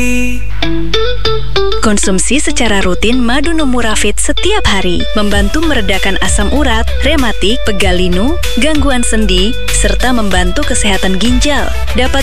Konsumsi secara rutin madu Numurafit setiap hari membantu meredakan asam urat, rematik, pegal linu, gangguan sendi, serta membantu kesehatan ginjal. Dapat